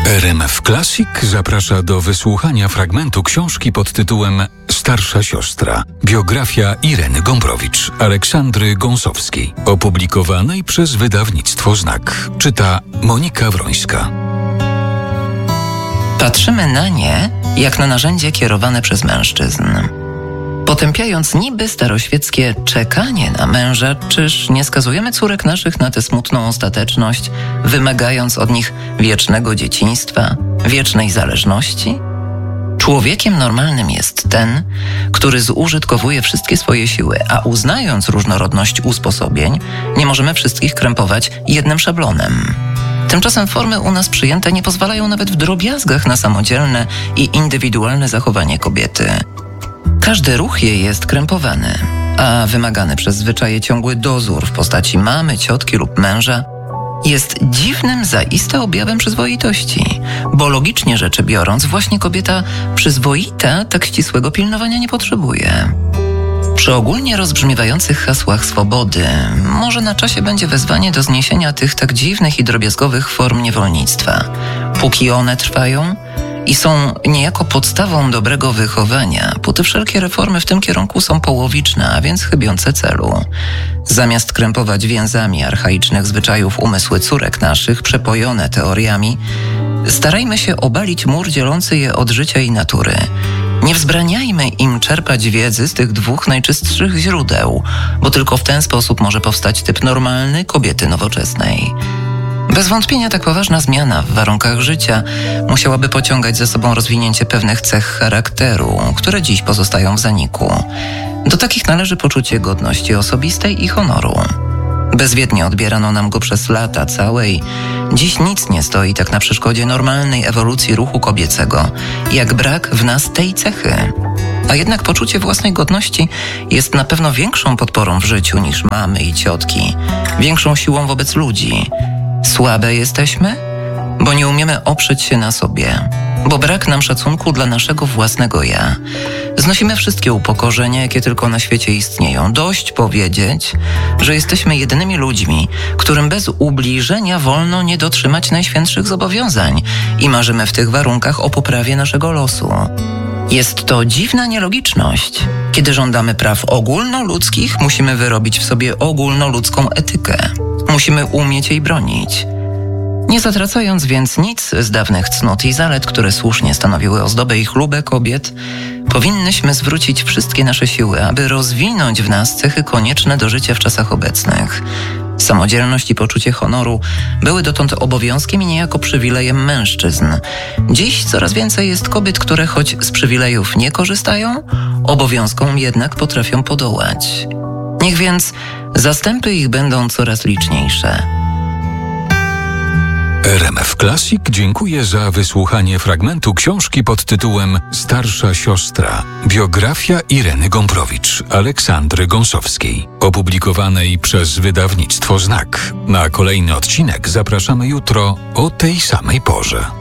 RMF Classic zaprasza do wysłuchania fragmentu książki pod tytułem Starsza siostra. Biografia Ireny Gombrowicz, Aleksandry Gąsowskiej, opublikowanej przez wydawnictwo Znak. Czyta Monika Wrońska. Patrzymy na nie jak na narzędzie kierowane przez mężczyzn. Potępiając niby staroświeckie czekanie na męża, czyż nie skazujemy córek naszych na tę smutną ostateczność, wymagając od nich wiecznego dzieciństwa, wiecznej zależności? Człowiekiem normalnym jest ten, który zużytkowuje wszystkie swoje siły, a uznając różnorodność usposobień, nie możemy wszystkich krępować jednym szablonem. Tymczasem formy u nas przyjęte nie pozwalają nawet w drobiazgach na samodzielne i indywidualne zachowanie kobiety. Każdy ruch jej jest krępowany, a wymagany przez zwyczaje ciągły dozór w postaci mamy, ciotki lub męża jest dziwnym zaiste objawem przyzwoitości, bo logicznie rzeczy biorąc, właśnie kobieta przyzwoita tak ścisłego pilnowania nie potrzebuje. Przy ogólnie rozbrzmiewających hasłach swobody może na czasie będzie wezwanie do zniesienia tych tak dziwnych i drobiazgowych form niewolnictwa. Póki one trwają i są niejako podstawą dobrego wychowania, póty wszelkie reformy w tym kierunku są połowiczne, a więc chybiące celu. Zamiast krępować więzami archaicznych zwyczajów umysły córek naszych, przepojone teoriami, starajmy się obalić mur dzielący je od życia i natury. Nie wzbraniajmy im czerpać wiedzy z tych dwóch najczystszych źródeł, bo tylko w ten sposób może powstać typ normalny kobiety nowoczesnej. Bez wątpienia tak poważna zmiana w warunkach życia musiałaby pociągać za sobą rozwinięcie pewnych cech charakteru, które dziś pozostają w zaniku. Do takich należy poczucie godności osobistej i honoru. Bezwiednie odbierano nam go przez lata całe i dziś nic nie stoi tak na przeszkodzie normalnej ewolucji ruchu kobiecego, jak brak w nas tej cechy. A jednak poczucie własnej godności jest na pewno większą podporą w życiu niż mamy i ciotki, większą siłą wobec ludzi. Słabe jesteśmy, bo nie umiemy oprzeć się na sobie, bo brak nam szacunku dla naszego własnego ja. Znosimy wszystkie upokorzenia, jakie tylko na świecie istnieją. Dość powiedzieć, że jesteśmy jedynymi ludźmi, którym bez ubliżenia wolno nie dotrzymać najświętszych zobowiązań i marzymy w tych warunkach o poprawie naszego losu. Jest to dziwna nielogiczność. Kiedy żądamy praw ogólnoludzkich, musimy wyrobić w sobie ogólnoludzką etykę. Musimy umieć jej bronić. Nie zatracając więc nic z dawnych cnót i zalet, które słusznie stanowiły ozdobę i chlubę kobiet, powinnyśmy zwrócić wszystkie nasze siły, aby rozwinąć w nas cechy konieczne do życia w czasach obecnych. Samodzielność i poczucie honoru były dotąd obowiązkiem i niejako przywilejem mężczyzn. Dziś coraz więcej jest kobiet, które choć z przywilejów nie korzystają, obowiązkom jednak potrafią podołać. Niech więc zastępy ich będą coraz liczniejsze. RMF Classic dziękuję za wysłuchanie fragmentu książki pod tytułem Starsza siostra. Biografia Ireny Gombrowicz, Aleksandry Gąsowskiej, opublikowanej przez wydawnictwo Znak. Na kolejny odcinek zapraszamy jutro o tej samej porze.